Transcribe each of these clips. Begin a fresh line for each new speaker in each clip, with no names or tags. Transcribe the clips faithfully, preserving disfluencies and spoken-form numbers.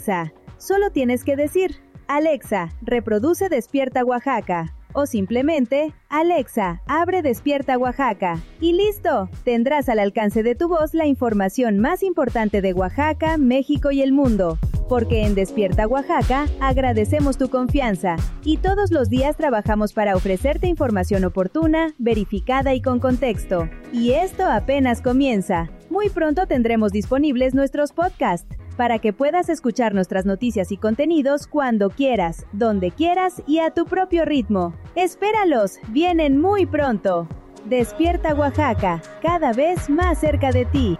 Alexa. Solo tienes que decir, Alexa, reproduce Despierta Oaxaca. O simplemente, Alexa, abre Despierta Oaxaca. Y listo, tendrás al alcance de tu voz la información más importante de Oaxaca, México y el mundo. Porque en Despierta Oaxaca agradecemos tu confianza y todos los días trabajamos para ofrecerte información oportuna, verificada y con contexto. Y esto apenas comienza. Muy pronto tendremos disponibles nuestros podcasts para que puedas escuchar nuestras noticias y contenidos cuando quieras, donde quieras y a tu propio ritmo. ¡Espéralos! ¡Vienen muy pronto! Despierta Oaxaca, cada vez más cerca de ti.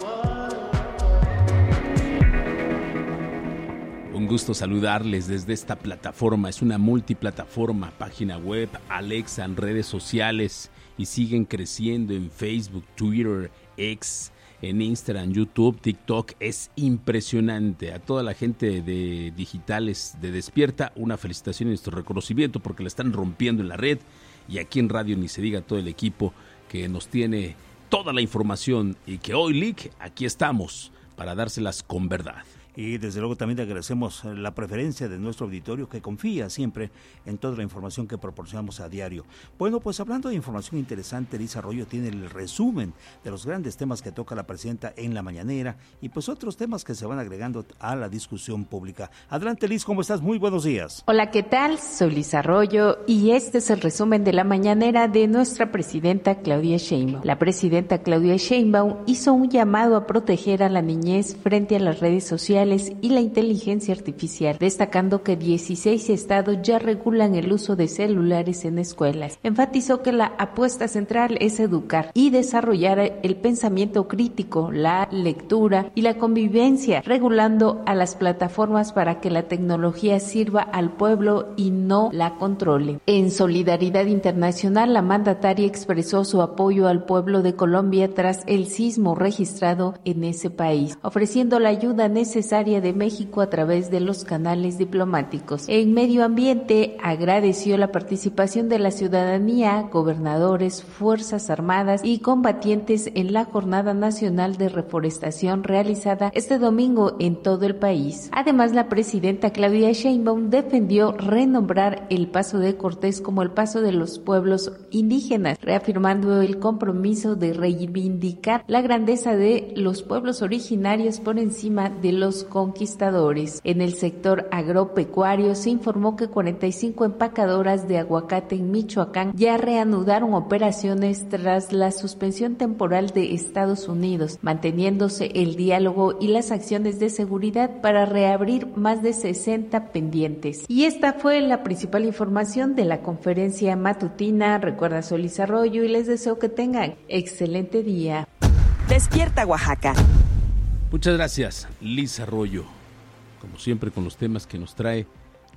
Un gusto saludarles desde esta plataforma. Es una multiplataforma, página web, Alexa, en redes sociales y siguen creciendo en Facebook, Twitter, X, en Instagram, YouTube, TikTok. Es impresionante. A toda la gente de digitales de Despierta, una felicitación y nuestro reconocimiento porque la están rompiendo en la red, y aquí en radio ni se diga todo el equipo que nos tiene toda la información y que hoy, Lick, aquí estamos para dárselas con verdad.
Y desde luego también te agradecemos la preferencia de nuestro auditorio que confía siempre en toda la información que proporcionamos a diario. Bueno, pues hablando de información interesante, Liz Arroyo tiene el resumen de los grandes temas que toca la presidenta en la mañanera y pues otros temas que se van agregando a la discusión pública. Adelante, Liz, ¿cómo estás? Muy buenos días.
Hola, ¿qué tal? Soy Liz Arroyo y este es el resumen de la mañanera de nuestra presidenta Claudia Sheinbaum. La presidenta Claudia Sheinbaum hizo un llamado a proteger a la niñez frente a las redes sociales y la inteligencia artificial, destacando que dieciséis estados ya regulan el uso de celulares en escuelas. Enfatizó que la apuesta central es educar y desarrollar el pensamiento crítico, la lectura y la convivencia, regulando a las plataformas para que la tecnología sirva al pueblo y no la controle. En solidaridad internacional, la mandataria expresó su apoyo al pueblo de Colombia tras el sismo registrado en ese país, ofreciendo la ayuda necesaria de México a través de los canales diplomáticos. En medio ambiente, agradeció la participación de la ciudadanía, gobernadores, fuerzas armadas y combatientes en la Jornada Nacional de Reforestación realizada este domingo en todo el país. Además, la presidenta Claudia Sheinbaum defendió renombrar el Paso de Cortés como el paso de los pueblos indígenas, reafirmando el compromiso de reivindicar la grandeza de los pueblos originarios por encima de los conquistadores. En el sector agropecuario se informó que cuarenta y cinco empacadoras de aguacate en Michoacán ya reanudaron operaciones tras la suspensión temporal de Estados Unidos, manteniéndose el diálogo y las acciones de seguridad para reabrir más de sesenta pendientes. Y esta fue la principal información de la conferencia matutina. Recuerda, soy Liz Arroyo y les deseo que tengan excelente día.
Despierta Oaxaca.
Muchas gracias, Liz Arroyo, como siempre con los temas que nos trae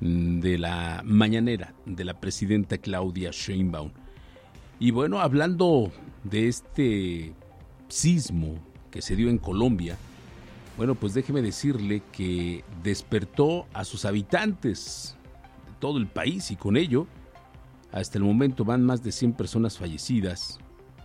de la mañanera de la presidenta Claudia Sheinbaum. Y bueno, hablando de este sismo que se dio en Colombia, bueno, pues déjeme decirle que despertó a sus habitantes de todo el país y con ello, hasta el momento van más de cien personas fallecidas.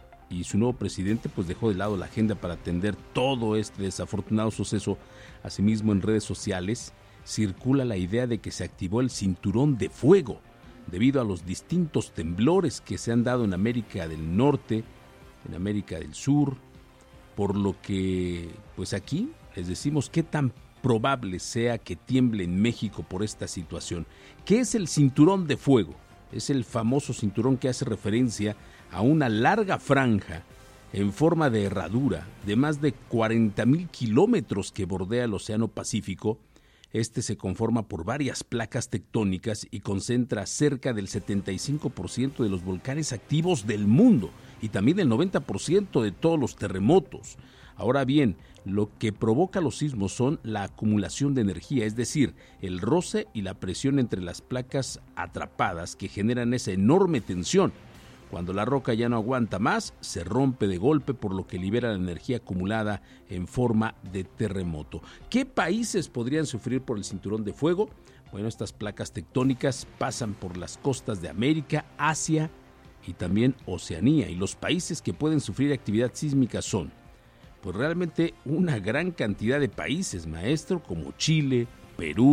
Y su nuevo presidente pues dejó de lado la agenda para atender todo este desafortunado suceso. Asimismo, en redes sociales circula la idea de que se activó el cinturón de fuego debido a los distintos temblores que se han dado en América del Norte, en América del Sur, por lo que pues aquí les decimos qué tan probable sea que tiemble en México por esta situación. ¿Qué es el cinturón de fuego? Es el famoso cinturón que hace referencia a una larga franja en forma de herradura de más de cuarenta mil kilómetros que bordea el Océano Pacífico. Este se conforma por varias placas tectónicas y concentra cerca del setenta y cinco por ciento de los volcanes activos del mundo y también el noventa por ciento de todos los terremotos. Ahora bien, lo que provoca los sismos son la acumulación de energía, es decir, el roce y la presión entre las placas atrapadas que generan esa enorme tensión. Cuando la roca ya no aguanta más, se rompe de golpe, por lo que libera la energía acumulada en forma de terremoto. ¿Qué países podrían sufrir por el cinturón de fuego? Bueno, estas placas tectónicas pasan por las costas de América, Asia y también Oceanía, y los países que pueden sufrir actividad sísmica son, pues realmente una gran cantidad de países, maestro, como Chile, Perú,